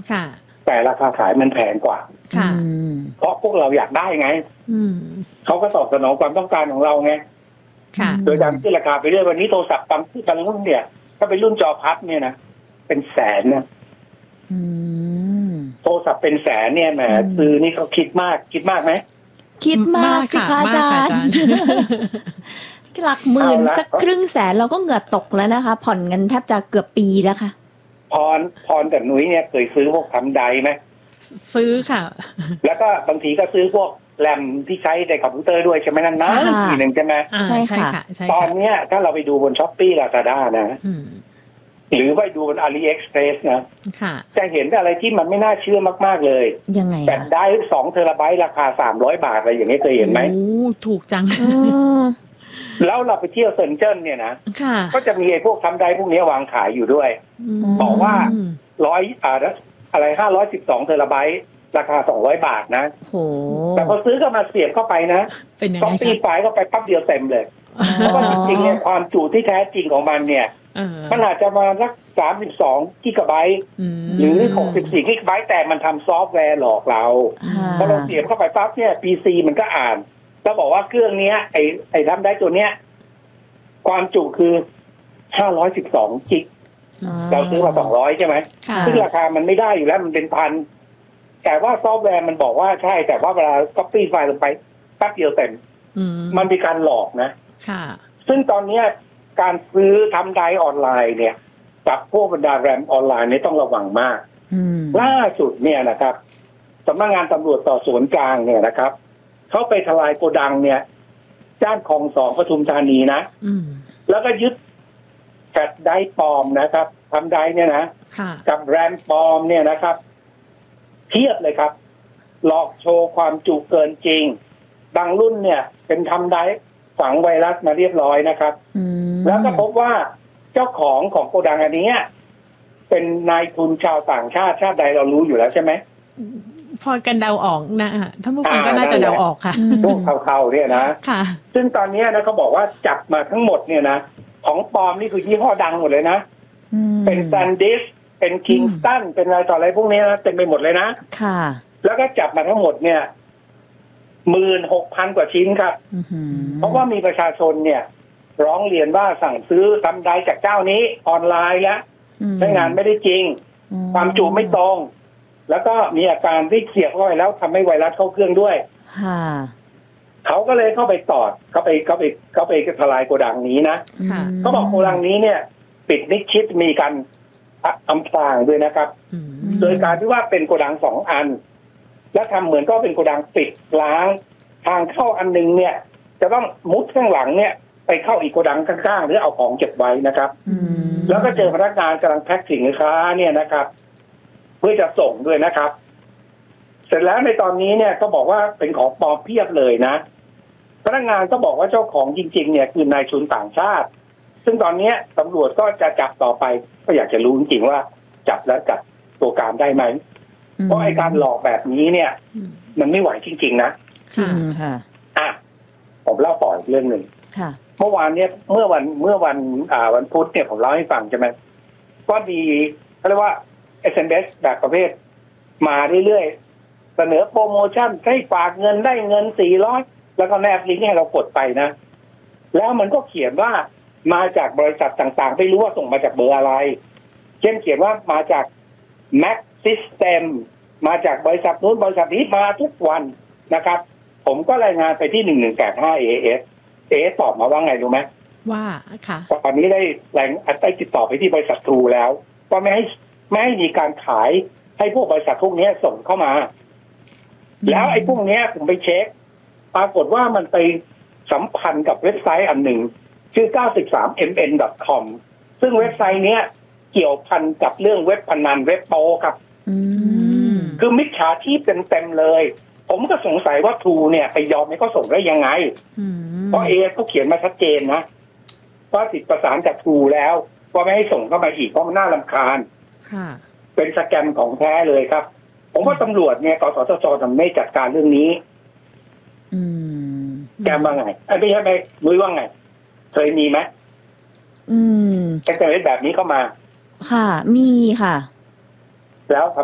ค่ะแต่ราคาขายมันแพงกว่าค่ะเพราะพวกเราอยากได้ไงเขาก็ตอบสนองความต้องการของเราไงค่ะโดยการขึ้นราคาไปเรื่อยวันนี้โทรศัพท์บางรุ่นเนี่ยถ้าเป็นรุ่นจอพับเนี่ยนะเป็นแสนนะโทรศัพท์เป็นแสนเนี่ยแหมซื้อนี่เขาคิดมากไหมคิดมากสิคะอาจารย์หลักหมื่นสักครึ่งแสนเราก็เหงื่อตกแล้วนะคะผ่อนเงินแทบจะเกือบปีแล้วค่ะพรกับหนุ่ยเนี่ยเคยซื้อพวกทำไดไหมซื้อค่ะแล้วก็บางทีก็ซื้อพวกแรมที่ใช้ในคอมพิวเตอร์ด้วยใช่ไหมนั่นนะทีหนึ่งใช่ไหมใช่ค่ะตอนเนี้ยถ้าเราไปดูบน Shopee Lazada นะหรือไปดูบน AliExpress นะจะเห็นอะไรที่มันไม่น่าเชื่อมากๆเลยยังไงแบตได้2 เทราไบต์ราคา300 บาทอะไรอย่างนี้เคยเห็นไหมโอ้ถูกจังแล้วเราไปเที่ยวเซินเจิ้นเนี่ยนะก็จะมีไอ้พวกทำได้พวกนี้วางขายอยู่ด้วยบอกว่า512 เทราไบต์ราคา200 บาทนะแต่พอซื้อก็มาเสียบเข้าไปนะต้องตีไฟล์เข้าไปปั๊บเดียวเต็มเลยเพราะว่าจริงๆเนี่ยความจุที่แท้จริงของมันเนี่ยมันอาจจะมาสัก32 กิกะไบต์หรือ64 กิกะไบต์แต่มันทำซอฟต์แวร์หลอกเราพอเราเสียบเข้าไปปั๊บเนี่ย PC มันก็อ่านแล้วบอกว่าเครื่องนี้ไอ้ทำได้ตัวเนี้ยความจุคือ512 กิกเราซื้อมา200ใช่ไหมซึ่งราคามันไม่ได้อยู่แล้วมันเป็นพันแต่ว่าซอฟต์แวร์มันบอกว่าใช่แต่ว่าเวลา copy ไฟล์ลงไปแป๊บเดียวเต็มมันมีการหลอกนะซึ่งตอนนี้การซื้อทำไดออนไลน์เนี่ยกับพวกบรรดาแรมออนไลน์เนี่ยต้องระวังมากล่าสุดเนี่ยนะครับสำนักงานตำรวจสอบสวนกลางเนี่ยนะครับเขาไปทลายโกดังเนี่ยย่านคลอง2 ปทุมธานีนะแล้วก็ยึดแฟลชไดร์ปลอมนะครับทำไดร์เนี่ยนะกับแรมปลอมเนี่ยนะครับเทียบเลยครับหลอกโชว์ความจุเกินจริงบางรุ่นเนี่ยเป็นทำไดร์ฝังไวรัสมาเรียบร้อยนะครับแล้วก็พบว่าเจ้าของโกดังอันนี้เป็นนายทุนชาวต่างชาติใดเรารู้อยู่แล้วใช่ไหมพอกันเดาออกนะท่านผู้ฟังก็น่าจะเดาออกค่ะพวกเทาๆเนี่ยนะค่ะซึ่งตอนนี้นะเขาบอกว่าจับมาทั้งหมดเนี่ยนะของปลอมนี่คือยี่ห้อดังหมดเลยนะเป็นซันดิสเป็นคิงสตันเป็นอะไรต่ออะไรพวกนี้นะเต็มไปหมดเลยนะค่ะแล้วก็จับมาทั้งหมดเนี่ย 16,000 กว่าชิ้นครับเพราะว่ามีประชาชนเนี่ยร้องเรียนว่าสั่งซื้อทำไดจากเจ้านี้ออนไลน์แล้วใช้งานไม่ได้จริงความจุไม่ตรงแล้วก็มีอาการที่เสียบเข้าไปแล้วทำให้ไวรัสเข้าเครื่องด้วยเขาก็เลยเข้าไปตอดเข้าไปทลายโกดังนี้นะเขาบอกโกดังนี้เนี่ยปิดมิดชิดมีการอำพรางด้วยนะครับโดยการที่ว่าเป็นโกดัง2 อันและทำเหมือนก็เป็นโกดังปิดล้างทางเข้าอันนึงเนี่ยจะต้องมุดข้างหลังเนี่ยไปเข้าอีกโกดังข้างๆหรือเอาของเก็บไว้นะครับแล้วก็เจอพนักงานกำลังแพ็คสินค้าเนี่ยนะครับเพื่อจะส่งด้วยนะครับเสร็จแล้วในตอนนี้เนี่ยก็บอกว่าเป็นของปลอมเพียบเลยนะพนักงานก็บอกว่าเจ้าของจริงๆเนี่ยคือนายทุนต่างชาติซึ่งตอนนี้ตำรวจก็จะจับต่อไปก็อยากจะรู้จริงๆว่าจับแล้วจับตัวการได้ไหมเพราะไอ้การหลอกแบบนี้เนี่ยมันไม่ไหวจริงๆนะจริงค่ะผมเล่าต่ออีกเรื่องหนึ่งเมื่อวานเนี่ยเมื่อวันพุธเนี่ยผมเล่าให้ฟังใช่ไหมว่ามีเขาเรียกว่า SMS แบบประเภทมาเรื่อยๆเสนอโปรโมชั่นให้ฝากเงินได้เงิน400แล้วก็แนบลิงก์ให้เรากดไปนะแล้วมันก็เขียนว่ามาจากบริษัทต่างๆไม่รู้ว่าส่งมาจากเบอร์อะไรเช่นเขียนว่ามาจาก Mac System มาจากบริษัทนู้นบริษัทนี้มาทุกวันนะครับผมก็รายงานไปที่1185 AS ตอบมาว่าไงรู้ไหมว่าค่ะตอนนี้ได้ติดต่อไปที่บริษัท True แล้วก็ไม่ให้มีการขายให้พวกบริษัทพวกนี้ส่งเข้ามาแล้วไอ้พวกนี้ผมไปเช็คปรากฏว่ามันไปสัมพันธ์กับเว็บไซต์อันหนึ่งชื่อ 93mn.com ซึ่งเว็บไซต์เนี้ยเกี่ยวพันกับเรื่องเว็บพนันเว็บโปครับคือมิจฉาชีพเต็มๆเลยผมก็สงสัยว่า True เนี่ยไปยอมให้เขาส่งได้ยังไงเพราะเขาเขียนมาชัดเจนนะว่าติดประสานจาก True แล้วว่าไม่ให้ส่งเข้ามาอีกเพราะมันน่ารำคาญเป็นสแกมของแท้เลยครับผมว่าตำรวจเนี่ยกสทช.ทำไม่จัดการเรื่องนี้แกว่าไงไม่ใช่นุ้ยว่าไงเคยมีไหมแต่แบบนี้เข้ามาค่ะมีค่ะแล้ว